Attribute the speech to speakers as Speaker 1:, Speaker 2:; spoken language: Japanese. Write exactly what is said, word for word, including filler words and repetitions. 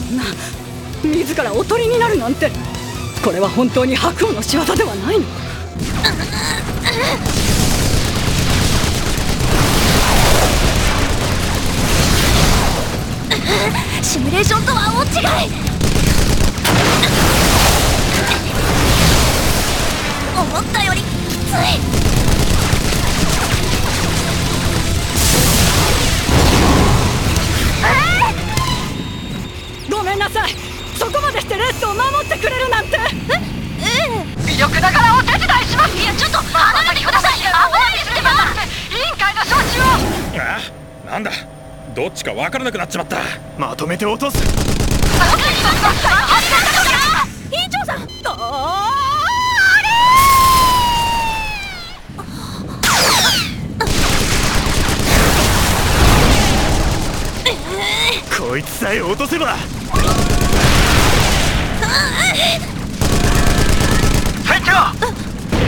Speaker 1: んな自らおとりになるなんて、これは本当に白王の仕業ではないの？
Speaker 2: シミュレーションとは大違い。思ったよりきつい。
Speaker 1: ごめんなさい、そこまでしてレッスンを守ってくれるなんて。
Speaker 2: えええ
Speaker 3: 微力ながらお手伝いします。
Speaker 2: いやちょっと離れてください。危ないですってば。
Speaker 3: 委員会の招集を。
Speaker 4: ああ、なんだ、どっちか分からなくなっちまった。まとめて落とす。
Speaker 2: 委員長さん。
Speaker 1: あ
Speaker 4: こいつさえ落とせば。
Speaker 3: 船長、